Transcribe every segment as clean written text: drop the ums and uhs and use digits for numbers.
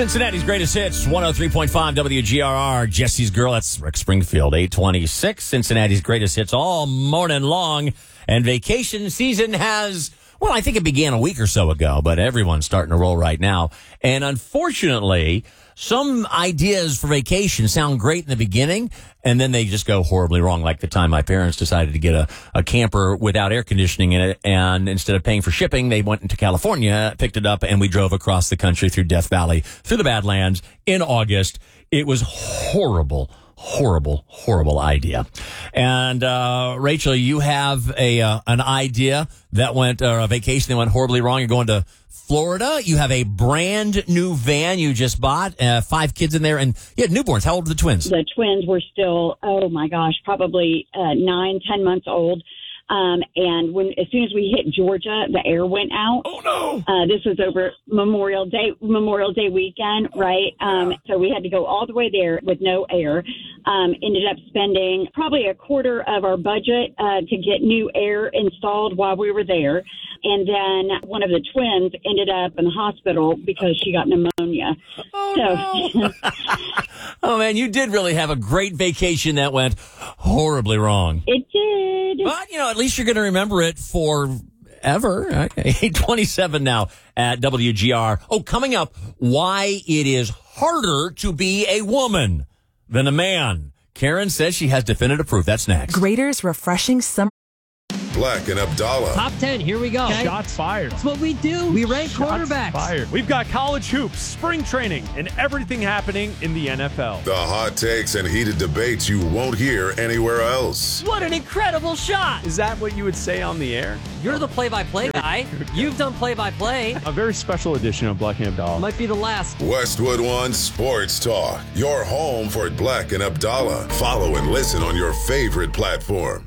Cincinnati's greatest hits, 103.5 WGRR. Jesse's Girl, that's Rick Springfield, 826. Cincinnati's greatest hits all morning long. And vacation season has, well, I think it began a week or so ago, but everyone's starting to roll right now. And unfortunately, some ideas for vacation sound great in the beginning, and then they just go horribly wrong, like the time my parents decided to get a camper without air conditioning in it, and instead of paying for shipping, they went into California, picked it up, and we drove across the country through Death Valley, through the Badlands in August. It was horrible idea. And Rachel, you have an idea that went, a vacation that went horribly wrong. You're going to Florida. You have a brand new van you just bought, 5 kids in there, and you had newborns. How old are the twins? The twins were still, oh my gosh, probably 9, 10 months old. And as soon as we hit Georgia, the air went out. Oh no! This was over Memorial Day weekend, right? So we had to go all the way there with no air. Ended up spending probably a quarter of our budget to get new air installed while we were there. And then one of the twins ended up in the hospital because she got pneumonia. Oh, no. Oh, man, you did really have a great vacation that went horribly wrong. It did. But, at least you're going to remember it forever. Okay, 827 now at WGR. Oh, coming up, why it is harder to be a woman than a man. Karen says she has definitive proof. That's next. Grader's refreshing summer. Black and Abdallah. Top 10, here we go. Okay. Shots fired. That's what we do. We rank quarterbacks. Fired. We've got college hoops, spring training, and everything happening in the NFL. The hot takes and heated debates you won't hear anywhere else. What an incredible shot. Is that what you would say on the air? You're the play-by-play guy. You've done play-by-play. A very special edition of Black and Abdallah. Might be the last. Westwood One Sports Talk. Your home for Black and Abdallah. Follow and listen on your favorite platform.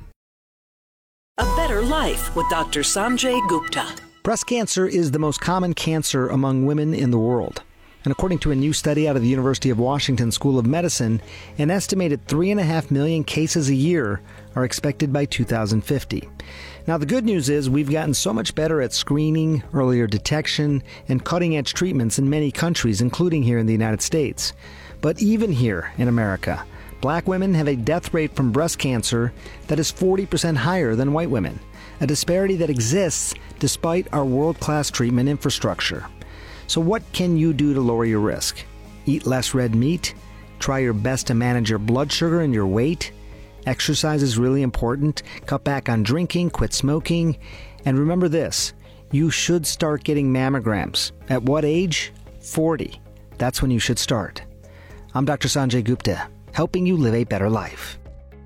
A Better Life with Dr. Sanjay Gupta. Breast cancer is the most common cancer among women in the world. And according to a new study out of the University of Washington School of Medicine, an estimated 3.5 million cases a year are expected by 2050. Now, the good news is we've gotten so much better at screening, earlier detection, and cutting-edge treatments in many countries, including here in the United States. But even here in America, Black women have a death rate from breast cancer that is 40% higher than white women, a disparity that exists despite our world-class treatment infrastructure. So what can you do to lower your risk? Eat less red meat? Try your best to manage your blood sugar and your weight? Exercise is really important. Cut back on drinking, quit smoking. And remember this, you should start getting mammograms. At what age? 40. That's when you should start. I'm Dr. Sanjay Gupta, helping you live a better life.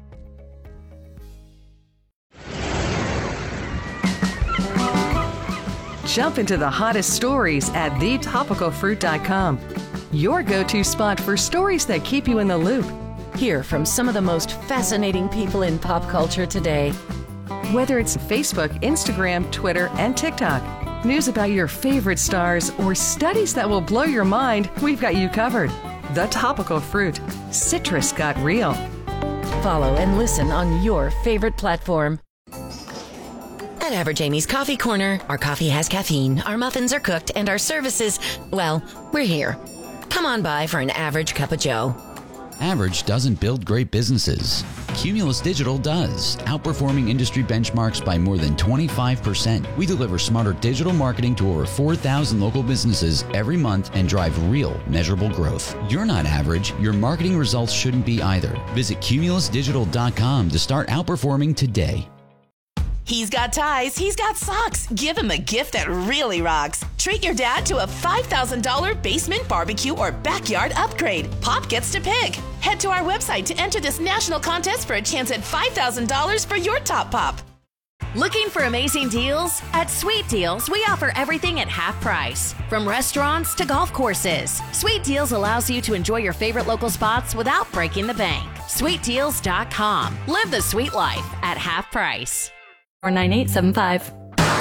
Jump into the hottest stories at thetopicalfruit.com. Your go-to spot for stories that keep you in the loop. Hear from some of the most fascinating people in pop culture today. Whether it's Facebook, Instagram, Twitter, and TikTok, news about your favorite stars, or studies that will blow your mind, we've got you covered. The Topical Fruit. Citrus got real. Follow and listen on your favorite platform. At Average Amy's Coffee Corner, our coffee has caffeine, our muffins are cooked, and our services, well, we're here. Come on by for an average cup of joe. Average doesn't build great businesses. Cumulus Digital does, outperforming industry benchmarks by more than 25%. We deliver smarter digital marketing to over 4,000 local businesses every month and drive real, measurable growth. You're not average. Your marketing results shouldn't be either. Visit cumulusdigital.com to start outperforming today. He's got ties, he's got socks. Give him a gift that really rocks. Treat your dad to a $5,000 basement barbecue or backyard upgrade. Pop gets to pick. Head to our website to enter this national contest for a chance at $5,000 for your top pop. Looking for amazing deals? At Sweet Deals, we offer everything at half price. From restaurants to golf courses, Sweet Deals allows you to enjoy your favorite local spots without breaking the bank. SweetDeals.com. Live the sweet life at half price. 49875.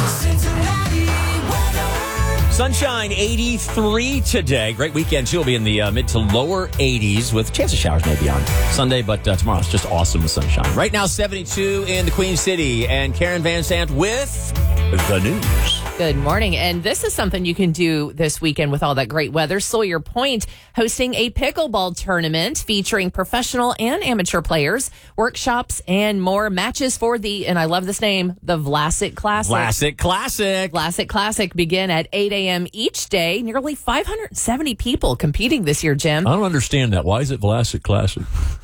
Sunshine, 83 today. Great weekend, too. Will be in the mid to lower 80s with a chance of showers maybe on Sunday, but tomorrow's just awesome with sunshine. Right now, 72 in the Queen City, and Karen Van Sant with the news. Good morning. And this is something you can do this weekend with all that great weather. Sawyer Point hosting a pickleball tournament featuring professional and amateur players, workshops, and more matches for and I love this name, the Vlasic Classic. Vlasic Classic. Vlasic Classic begin at 8 a.m. each day. Nearly 570 people competing this year, Jim. I don't understand that. Why is it Vlasic Classic?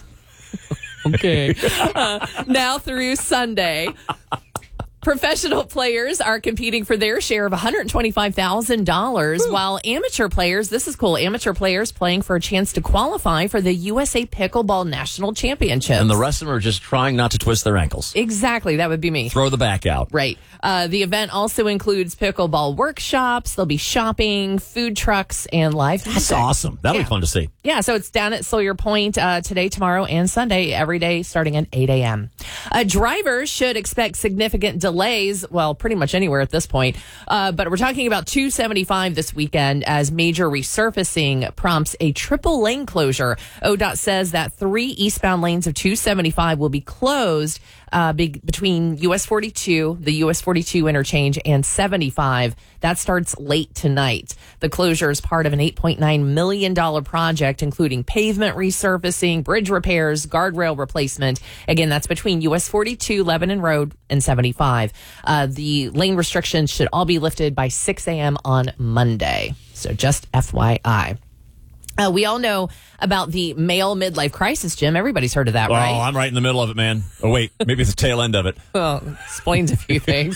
Okay. Now through Sunday. Professional players are competing for their share of $125,000, while amateur players, this is cool, amateur players playing for a chance to qualify for the USA Pickleball National Championship. And the rest of them are just trying not to twist their ankles. Exactly. That would be me. Throw the back out. Right. The event also includes pickleball workshops. There'll be shopping, food trucks, and live music. That's awesome. That'll be fun to see. Yeah, so it's down at Sawyer Point today, tomorrow, and Sunday, every day starting at 8 a.m. Drivers should expect significant delays, well, pretty much anywhere at this point. But we're talking about 275 this weekend as major resurfacing prompts a triple lane closure. ODOT says that 3 eastbound lanes of 275 will be closed between US 42, the US 42 interchange, and 75. That starts late tonight. The closure is part of an $8.9 million project, including pavement resurfacing, bridge repairs, guardrail replacement. Again, that's between US 42, Lebanon Road, and 75. The lane restrictions should all be lifted by 6 a.m. on Monday. So just FYI. We all know about the male midlife crisis, Jim. Everybody's heard of that, right? Oh, I'm right in the middle of it, man. Oh, wait, maybe it's the tail end of it. Well, explains a few things.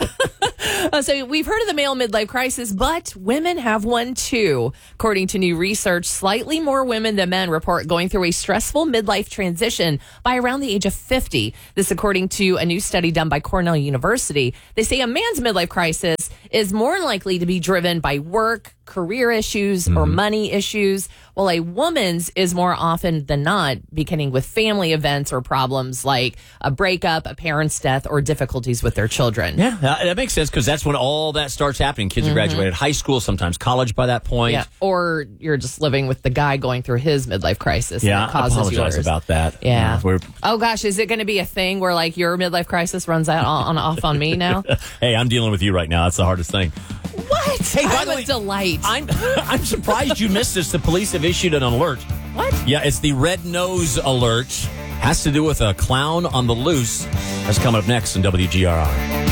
So we've heard of the male midlife crisis, but women have one too. According to new research, slightly more women than men report going through a stressful midlife transition by around the age of 50. This according to a new study done by Cornell University. They say a man's midlife crisis is more likely to be driven by work, career issues, or money issues, while a woman's is more often than not beginning with family events or problems like a breakup, a parent's death, or difficulties with their children. Yeah, that makes sense because that's when all that starts happening. Kids have graduated high school, sometimes college by that point. Yeah, or you're just living with the guy going through his midlife crisis. Yeah, and it causes I apologize yours. about that. Yeah. We're Oh gosh, is it going to be a thing where like your midlife crisis runs out off on me now? Hey, I'm dealing with you right now. That's the hardest thing. What? Hey, by I'm the a way, delight. I'm surprised you missed this. The police have issued an alert. What? Yeah, it's the red nose alert. Has to do with a clown on the loose. That's coming up next in WGRR.